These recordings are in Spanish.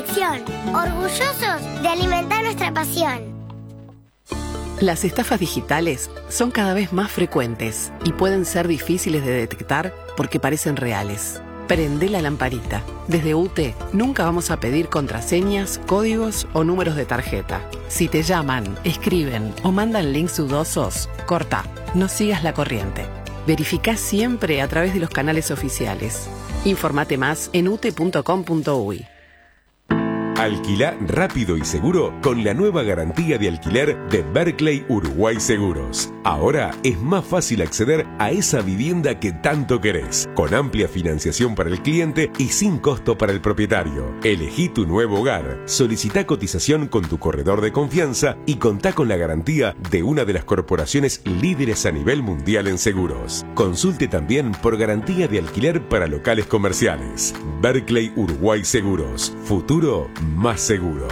satisfacción, orgullosos de alimentar nuestra pasión. Las estafas digitales son cada vez más frecuentes y pueden ser difíciles de detectar porque parecen reales. Prende la lamparita. Desde UTE nunca vamos a pedir contraseñas, códigos o números de tarjeta. Si te llaman, escriben o mandan links dudosos, corta. No sigas la corriente. Verificá siempre a través de los canales oficiales. Infórmate más en ute.com.uy. Alquilá rápido y seguro con la nueva garantía de alquiler de Berkeley Uruguay Seguros. Ahora es más fácil acceder a esa vivienda que tanto querés, con amplia financiación para el cliente y sin costo para el propietario. Elegí tu nuevo hogar, solicitá cotización con tu corredor de confianza y contá con la garantía de una de las corporaciones líderes a nivel mundial en seguros. Consulte también por garantía de alquiler para locales comerciales. Berkeley Uruguay Seguros. Futuro más seguro.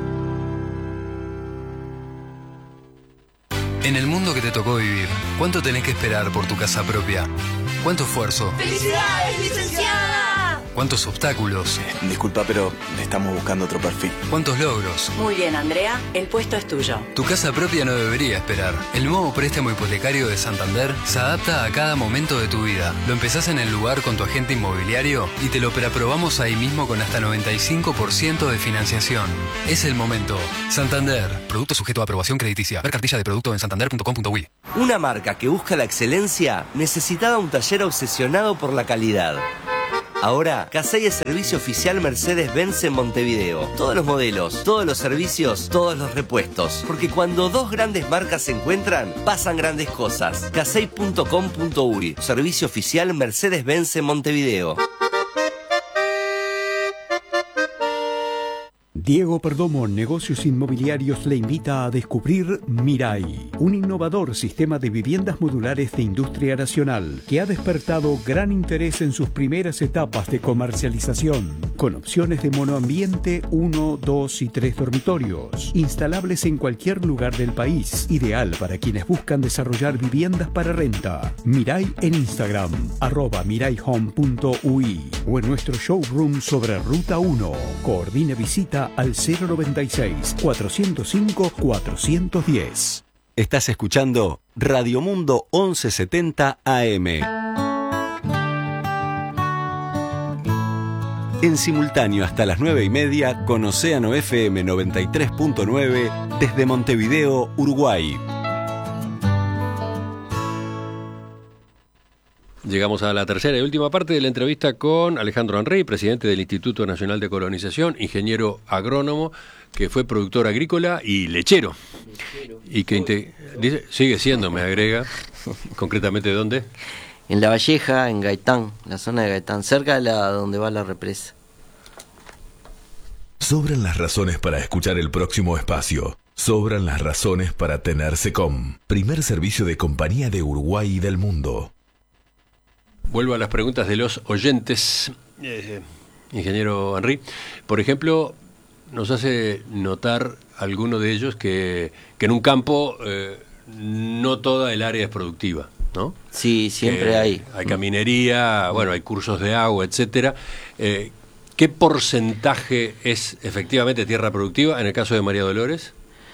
En el mundo que te tocó vivir, ¿cuánto tenés que esperar por tu casa propia? ¿Cuánto esfuerzo? ¡Felicidades, licenciada! ¿Cuántos obstáculos? Disculpa, pero estamos buscando otro perfil. ¿Cuántos logros? Muy bien, Andrea, el puesto es tuyo. Tu casa propia no debería esperar. El nuevo préstamo hipotecario de Santander se adapta a cada momento de tu vida. Lo empezás en el lugar con tu agente inmobiliario y te lo preaprobamos ahí mismo con hasta 95% de financiación. Es el momento. Santander. Producto sujeto a aprobación crediticia. Ver cartilla de producto en santander.com.uy. Una marca que busca la excelencia necesitaba un taller obsesionado por la calidad. Ahora, Casey es servicio oficial Mercedes-Benz en Montevideo. Todos los modelos, todos los servicios, todos los repuestos. Porque cuando dos grandes marcas se encuentran, pasan grandes cosas. Casey.com.uy. Servicio oficial Mercedes-Benz en Montevideo. Diego Perdomo, Negocios Inmobiliarios, le invita a descubrir Mirai, un innovador sistema de viviendas modulares de industria nacional que ha despertado gran interés en sus primeras etapas de comercialización, con opciones de monoambiente 1, 2 y 3 dormitorios, instalables en cualquier lugar del país, ideal para quienes buscan desarrollar viviendas para renta. Mirai en Instagram, @miraihome.ui o en nuestro showroom sobre Ruta 1. Coordine visita al 096-405-410. Estás escuchando Radio Mundo 1170 AM. En simultáneo hasta las 9:30 con Océano FM 93.9 desde Montevideo, Uruguay. Llegamos a la tercera y última parte de la entrevista con Alejandro Henry, presidente del Instituto Nacional de Colonización, ingeniero agrónomo, que fue productor agrícola y lechero. Y que dice, sigue siendo, me agrega, concretamente ¿dónde? En La Valleja, en Gaitán, la zona de Gaitán, cerca de donde va la represa. Sobran las razones para escuchar el próximo espacio. Sobran las razones para tener SECOM, primer servicio de compañía de Uruguay y del mundo. Vuelvo a las preguntas de los oyentes, ingeniero Henry. Por ejemplo, nos hace notar alguno de ellos que en un campo no toda el área es productiva, ¿no? Sí, siempre hay. Hay caminería, bueno, hay cursos de agua, etcétera. ¿Qué porcentaje es efectivamente tierra productiva en el caso de María Dolores?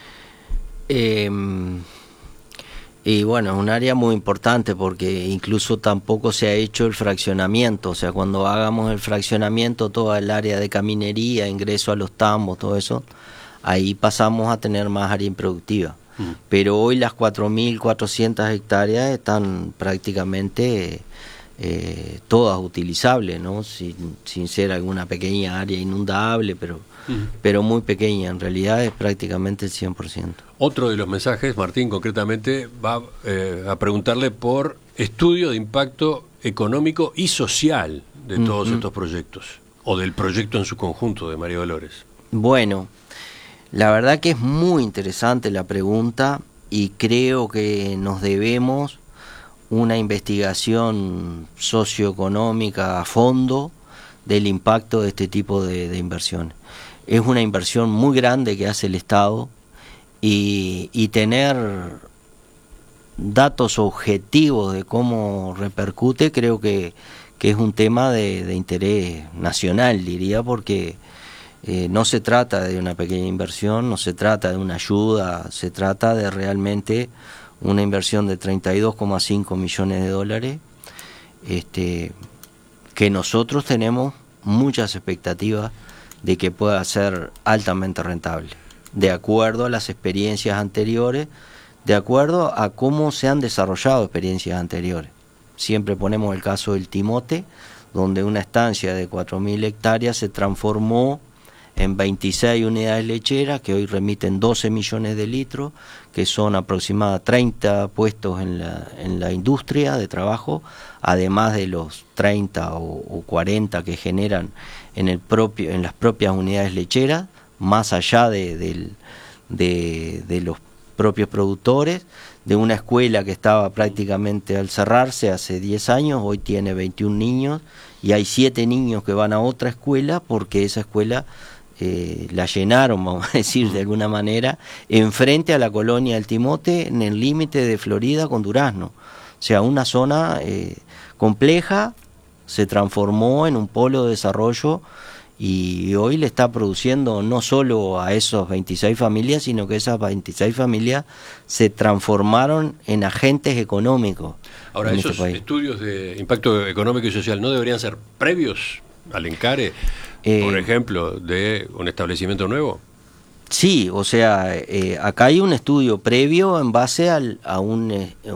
Y bueno, es un área muy importante porque incluso tampoco se ha hecho el fraccionamiento. O sea, cuando hagamos el fraccionamiento, toda el área de caminería, ingreso a los tambos, todo eso, ahí pasamos a tener más área improductiva. Pero hoy las 4.400 hectáreas están prácticamente todas utilizables, ¿no? Sin ser alguna pequeña área inundable, pero muy pequeña. En realidad es prácticamente el 100%. Otro de los mensajes, Martín, concretamente, va a preguntarle por estudio de impacto económico y social de todos estos proyectos, o del proyecto en su conjunto de María Dolores. Bueno, la verdad que es muy interesante la pregunta y creo que nos debemos una investigación socioeconómica a fondo del impacto de este tipo de inversiones. Es una inversión muy grande que hace el Estado y tener datos objetivos de cómo repercute creo que es un tema de interés nacional, diría, porque No se trata de una pequeña inversión, no se trata de una ayuda, se trata de realmente una inversión de 32,5 millones de dólares, que nosotros tenemos muchas expectativas de que pueda ser altamente rentable, de acuerdo a las experiencias anteriores, de acuerdo a cómo se han desarrollado experiencias anteriores. Siempre ponemos el caso del Timote, donde una estancia de 4.000 hectáreas se transformó en 26 unidades lecheras que hoy remiten 12 millones de litros, que son aproximadamente 30 puestos en la industria de trabajo, además de los 30 o 40 que generan en las propias unidades lecheras, más allá de los propios productores, de una escuela que estaba prácticamente al cerrarse hace 10 años, hoy tiene 21 niños, y hay 7 niños que van a otra escuela porque esa escuela la llenaron, vamos a decir de alguna manera, enfrente a la colonia del Timote, en el límite de Florida con Durazno. O sea, una zona compleja, se transformó en un polo de desarrollo y hoy le está produciendo no solo a esos 26 familias, sino que esas 26 familias se transformaron en agentes económicos. Ahora, esos estudios de impacto económico y social no deberían ser previos al encare, por ejemplo, de un establecimiento nuevo. Sí, o sea, acá hay un estudio previo en base a un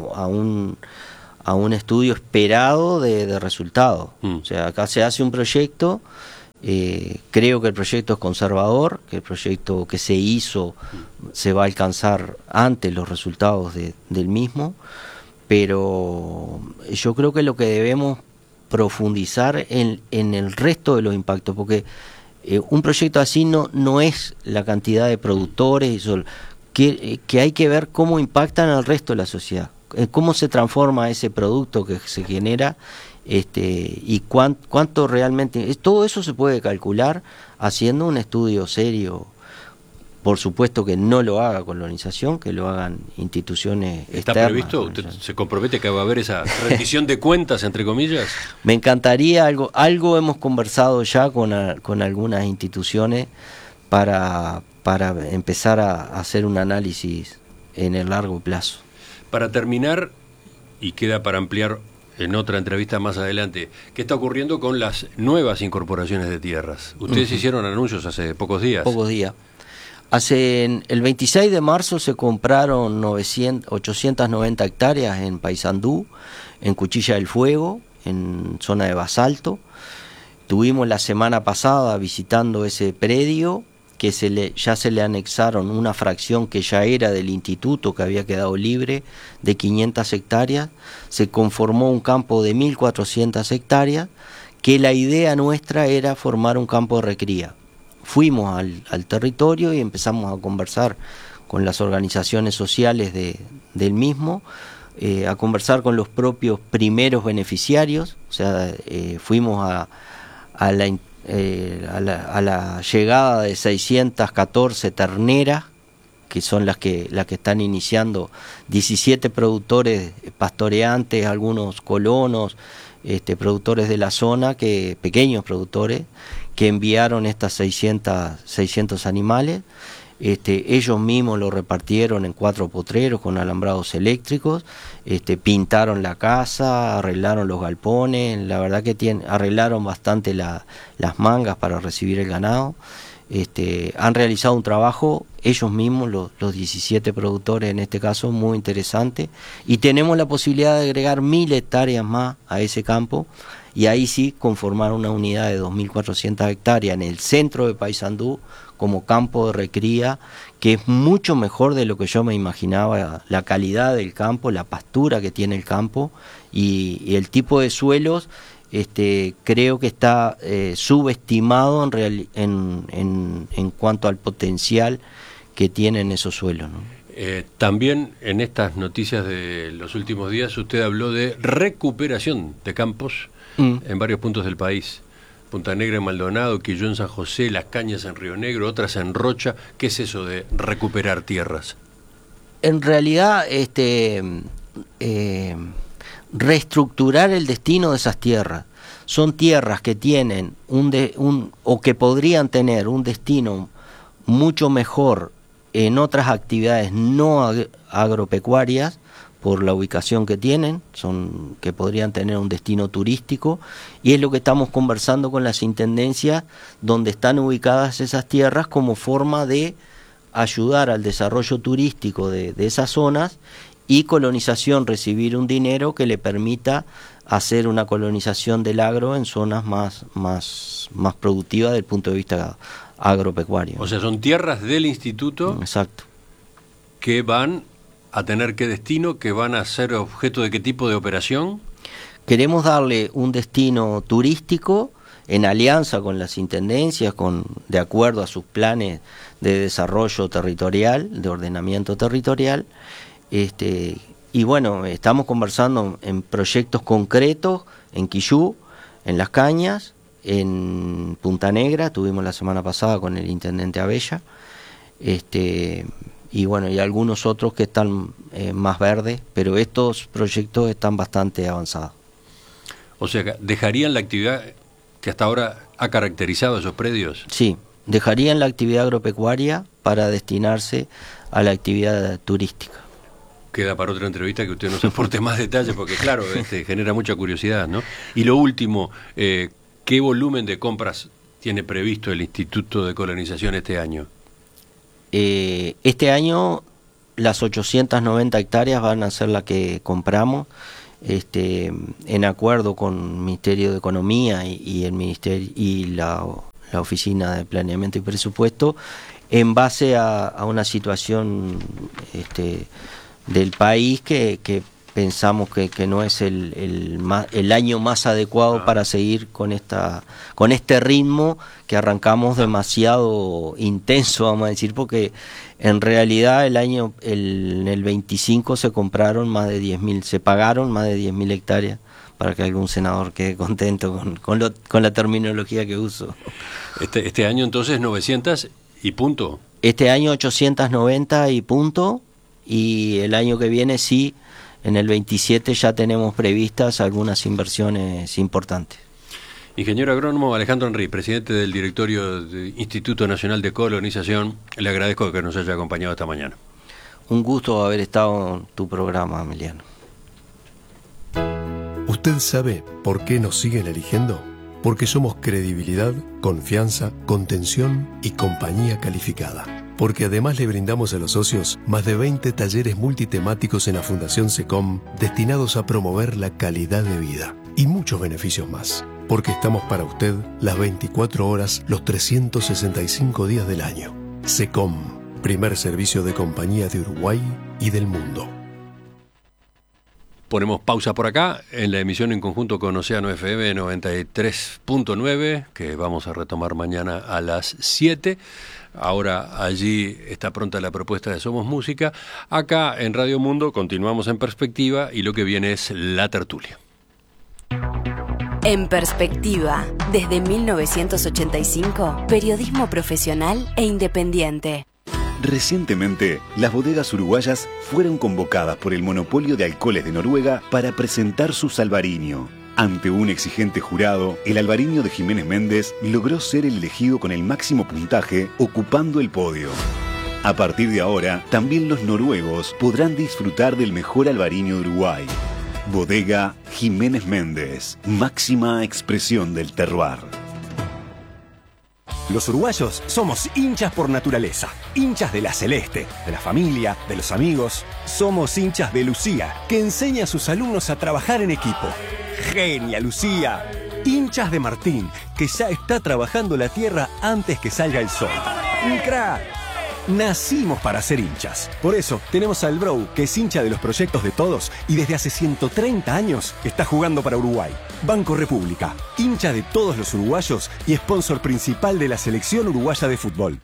estudio esperado de resultados. O sea, acá se hace un proyecto, creo que el proyecto es conservador, que el proyecto que se hizo se va a alcanzar antes los resultados del mismo, pero yo creo que lo que debemos profundizar en el resto de los impactos, porque un proyecto así no es la cantidad de productores, que hay que ver cómo impactan al resto de la sociedad, cómo se transforma ese producto que se genera, y cuánto realmente, todo eso se puede calcular haciendo un estudio serio. Por supuesto que no lo haga colonización, que lo hagan instituciones ¿Está externas. previsto? ¿Usted se compromete que va a haber esa rendición de cuentas, entre comillas? Me encantaría, algo hemos conversado ya con algunas instituciones para empezar a hacer un análisis en el largo plazo. Para terminar, y queda para ampliar en otra entrevista más adelante, ¿qué está ocurriendo con las nuevas incorporaciones de tierras? Ustedes hicieron anuncios hace pocos días. El 26 de marzo se compraron 890 hectáreas en Paysandú, en Cuchilla del Fuego, en zona de basalto. Tuvimos la semana pasada visitando ese predio, que ya se le anexaron una fracción que ya era del instituto, que había quedado libre, de 500 hectáreas. Se conformó un campo de 1.400 hectáreas, que la idea nuestra era formar un campo de recría. Fuimos al territorio y empezamos a conversar con las organizaciones sociales del mismo, a conversar con los propios primeros beneficiarios. O sea, fuimos a la llegada de 614 terneras, que son las que están iniciando, 17 productores pastoreantes, algunos colonos, productores de la zona, pequeños productores, que enviaron estas 600 animales. Ellos mismos lo repartieron en 4 potreros con alambrados eléctricos, pintaron la casa, arreglaron los galpones, la verdad que arreglaron bastante las mangas para recibir el ganado. Han realizado un trabajo ellos mismos, los 17 productores en este caso, muy interesante, y tenemos la posibilidad de agregar 1.000 hectáreas más a ese campo, y ahí sí conformar una unidad de 2.400 hectáreas en el centro de Paysandú como campo de recría, que es mucho mejor de lo que yo me imaginaba, la calidad del campo, la pastura que tiene el campo, y el tipo de suelos. Creo que está subestimado en cuanto al potencial que tienen esos suelos, ¿no? También en estas noticias de los últimos días usted habló de recuperación de campos en varios puntos del país. Punta Negra en Maldonado, Quilló en San José, Las Cañas en Río Negro, otras en Rocha. ¿Qué es eso de recuperar tierras? En realidad, reestructurar el destino de esas tierras. son tierras que tienen o que podrían tener un destino mucho mejor en otras actividades no agropecuarias por la ubicación que tienen, que podrían tener un destino turístico, y es lo que estamos conversando con las intendencias donde están ubicadas esas tierras como forma de ayudar al desarrollo turístico de esas zonas, y colonización, recibir un dinero que le permita hacer una colonización del agro en zonas más productivas desde el punto de vista agropecuario. O sea, son tierras del instituto. Exacto. Que van a tener qué destino, que van a ser objeto de qué tipo de operación. Queremos darle un destino turístico en alianza con las intendencias, de acuerdo a sus planes de desarrollo territorial, de ordenamiento territorial. Y bueno, estamos conversando en proyectos concretos en Quillú, en Las Cañas, en Punta Negra, tuvimos la semana pasada con el intendente Abella, y bueno, y algunos otros que están más verdes, pero estos proyectos están bastante avanzados. O sea, ¿dejarían la actividad que hasta ahora ha caracterizado esos predios? Sí, dejarían la actividad agropecuaria para destinarse a la actividad turística. Queda para otra entrevista que usted nos aporte más detalles, porque claro, genera mucha curiosidad, ¿no? Y lo último, ¿qué volumen de compras tiene previsto el Instituto de Colonización este año? Este año las 890 hectáreas van a ser las que compramos, en acuerdo con el Ministerio de Economía y el Ministerio y la Oficina de Planeamiento y Presupuesto, en base a una situación del país que pensamos que no es el año más adecuado para seguir con este ritmo que arrancamos demasiado intenso, vamos a decir, porque en realidad en el 25 se compraron más de 10.000, se pagaron más de 10.000 hectáreas, para que algún senador quede contento con la terminología que uso. Este año entonces 900 y punto. Este año 890 y punto, y el año que viene sí, en el 27 ya tenemos previstas algunas inversiones importantes. Ingeniero agrónomo Alejandro Henry, presidente del directorio del Instituto Nacional de Colonización, le agradezco que nos haya acompañado esta mañana. Un gusto haber estado en tu programa, Emiliano. ¿Usted sabe por qué nos siguen eligiendo? Porque somos credibilidad, confianza, contención y compañía calificada. Porque además le brindamos a los socios más de 20 talleres multitemáticos en la Fundación SECOM destinados a promover la calidad de vida y muchos beneficios más. Porque estamos para usted las 24 horas, los 365 días del año. SECOM, primer servicio de compañía de Uruguay y del mundo. Ponemos pausa por acá en la emisión en conjunto con Océano FM 93.9, que vamos a retomar mañana a las 7. Ahora allí está pronta la propuesta de Somos Música. Acá en Radio Mundo continuamos en Perspectiva y lo que viene es la tertulia. En Perspectiva, desde 1985, periodismo profesional e independiente. Recientemente, las bodegas uruguayas fueron convocadas por el monopolio de alcoholes de Noruega para presentar su Albariño. Ante un exigente jurado, el Albariño de Jiménez Méndez logró ser el elegido con el máximo puntaje, ocupando el podio. A partir de ahora, también los noruegos podrán disfrutar del mejor Albariño de Uruguay. Bodega Jiménez Méndez, máxima expresión del terroir. Los uruguayos somos hinchas por naturaleza, hinchas de la Celeste, de la familia, de los amigos. Somos hinchas de Lucía, que enseña a sus alumnos a trabajar en equipo. ¡Genia, Lucía! Hinchas de Martín, que ya está trabajando la tierra antes que salga el sol. ¡Un crack! Nacimos para ser hinchas. Por eso tenemos al Bro, que es hincha de los proyectos de todos y desde hace 130 años está jugando para Uruguay. Banco República, hincha de todos los uruguayos y sponsor principal de la selección uruguaya de fútbol.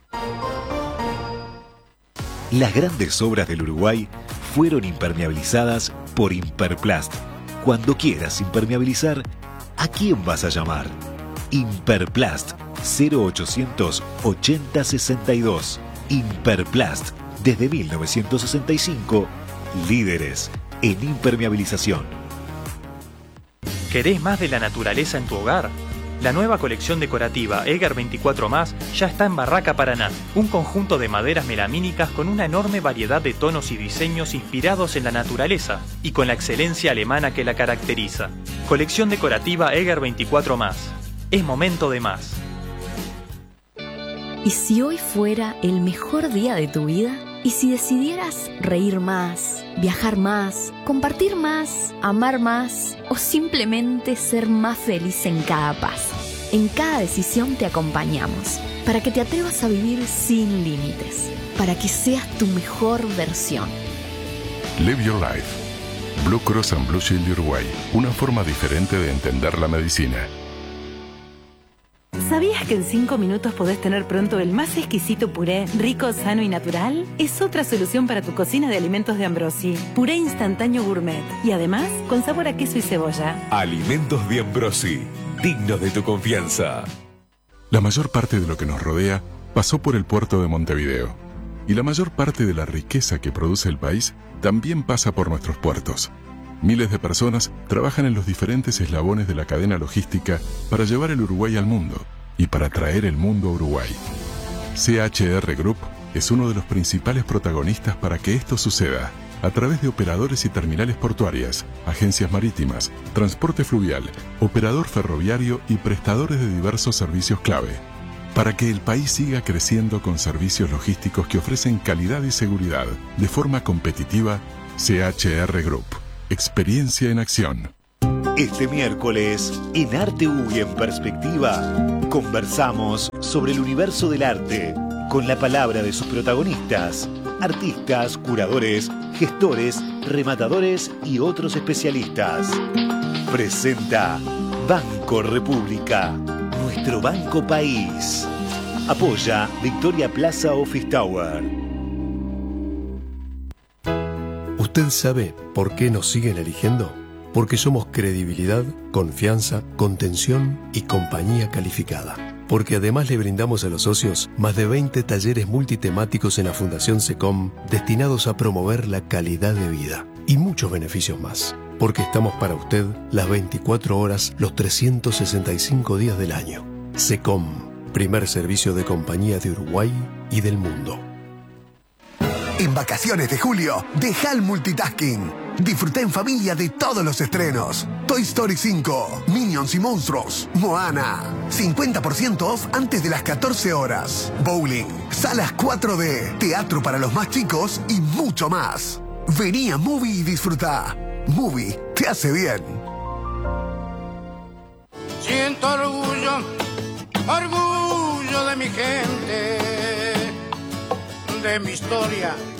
Las grandes obras del Uruguay fueron impermeabilizadas por Imperplast. Cuando quieras impermeabilizar, ¿a quién vas a llamar? Imperplast 0800 80 62. Imperplast, desde 1965, líderes en impermeabilización. ¿Querés más de la naturaleza en tu hogar? La nueva colección decorativa Eger 24+, ya está en Barraca Paraná, un conjunto de maderas melamínicas con una enorme variedad de tonos y diseños inspirados en la naturaleza y con la excelencia alemana que la caracteriza. Colección decorativa Eger 24+. Es momento de más. ¿Y si hoy fuera el mejor día de tu vida? ¿Y si decidieras reír más, viajar más, compartir más, amar más o simplemente ser más feliz en cada paso? En cada decisión te acompañamos para que te atrevas a vivir sin límites, para que seas tu mejor versión. Live Your Life. Blue Cross and Blue Shield de Uruguay. Una forma diferente de entender la medicina. ¿Sabías que en 5 minutos podés tener pronto el más exquisito puré, rico, sano y natural? Es otra solución para tu cocina de alimentos de Ambrosi. Puré instantáneo gourmet. Y además, con sabor a queso y cebolla. Alimentos de Ambrosi. Dignos de tu confianza. La mayor parte de lo que nos rodea pasó por el puerto de Montevideo. Y la mayor parte de la riqueza que produce el país también pasa por nuestros puertos. Miles de personas trabajan en los diferentes eslabones de la cadena logística para llevar el Uruguay al mundo y para traer el mundo a Uruguay. CHR Group es uno de los principales protagonistas para que esto suceda, a través de operadores y terminales portuarias, agencias marítimas, transporte fluvial, operador ferroviario y prestadores de diversos servicios clave. Para que el país siga creciendo con servicios logísticos que ofrecen calidad y seguridad de forma competitiva, CHR Group. Experiencia en acción. Este miércoles, en Arte U y en Perspectiva, conversamos sobre el universo del arte, con la palabra de sus protagonistas, artistas, curadores, gestores, rematadores y otros especialistas. Presenta Banco República, nuestro banco país. Apoya Victoria Plaza Office Tower. ¿Usted sabe por qué nos siguen eligiendo? Porque somos credibilidad, confianza, contención y compañía calificada. Porque además le brindamos a los socios más de 20 talleres multitemáticos en la Fundación SECOM destinados a promover la calidad de vida y muchos beneficios más. Porque estamos para usted las 24 horas, los 365 días del año. SECOM, primer servicio de compañía de Uruguay y del mundo. En vacaciones de julio, deja el multitasking. Disfruta en familia de todos los estrenos. Toy Story 5, Minions y Monstruos, Moana. 50% off antes de las 14 horas. Bowling, salas 4D, teatro para los más chicos y mucho más. Vení a Movie y disfruta. Movie te hace bien. Siento orgullo, orgullo de mi gente, de mi historia